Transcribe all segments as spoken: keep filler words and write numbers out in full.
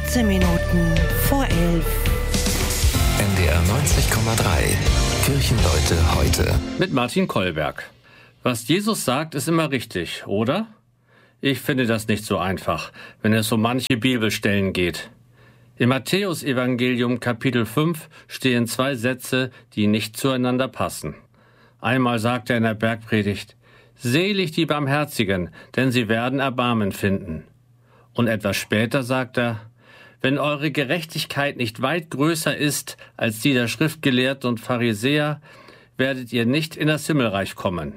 fünfzehn Minuten vor elf. N D R neunzig Komma drei. Kirchenleute heute. Mit Martin Kollberg. Was Jesus sagt, ist immer richtig, oder? Ich finde das nicht so einfach, wenn es um manche Bibelstellen geht. Im Matthäus-Evangelium Kapitel fünf stehen zwei Sätze, die nicht zueinander passen. Einmal sagt er in der Bergpredigt: Selig die Barmherzigen, denn sie werden Erbarmen finden. Und etwas später sagt er: Wenn eure Gerechtigkeit nicht weit größer ist als die der Schriftgelehrten und Pharisäer, werdet ihr nicht in das Himmelreich kommen.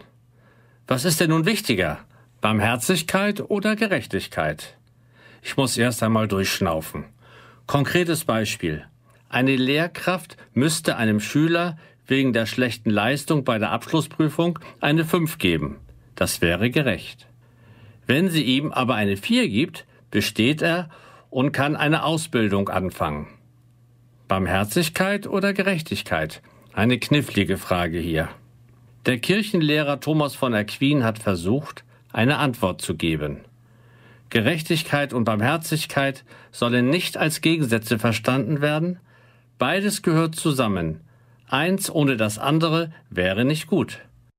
Was ist denn nun wichtiger? Barmherzigkeit oder Gerechtigkeit? Ich muss erst einmal durchschnaufen. Konkretes Beispiel. Eine Lehrkraft müsste einem Schüler wegen der schlechten Leistung bei der Abschlussprüfung eine fünf geben. Das wäre gerecht. Wenn sie ihm aber eine vier gibt, besteht er und kann eine Ausbildung anfangen. Barmherzigkeit oder Gerechtigkeit? Eine knifflige Frage hier. Der Kirchenlehrer Thomas von Aquin hat versucht, eine Antwort zu geben. Gerechtigkeit und Barmherzigkeit sollen nicht als Gegensätze verstanden werden. Beides gehört zusammen. Eins ohne das andere wäre nicht gut.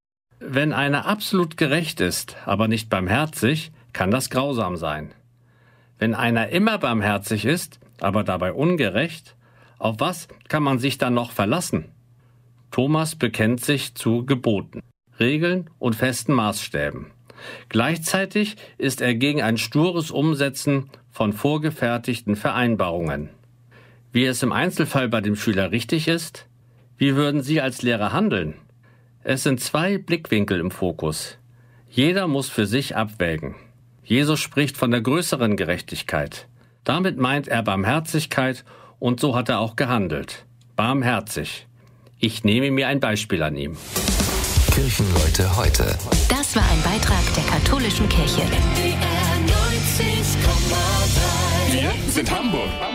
Wenn einer absolut gerecht ist, aber nicht barmherzig, kann das grausam sein. Wenn einer immer barmherzig ist, aber dabei ungerecht, auf was kann man sich dann noch verlassen? Thomas bekennt sich zu Geboten, Regeln und festen Maßstäben. Gleichzeitig ist er gegen ein stures Umsetzen von vorgefertigten Vereinbarungen. Wie es im Einzelfall bei dem Schüler richtig ist? Wie würden Sie als Lehrer handeln? Es sind zwei Blickwinkel im Fokus. Jeder muss für sich abwägen. Jesus spricht von der größeren Gerechtigkeit. Damit meint er Barmherzigkeit und so hat er auch gehandelt. Barmherzig. Ich nehme mir ein Beispiel an ihm. Kirchenleute heute. Das war ein Beitrag der katholischen Kirche. N D R neunzig Komma drei. Wir sind Hamburg.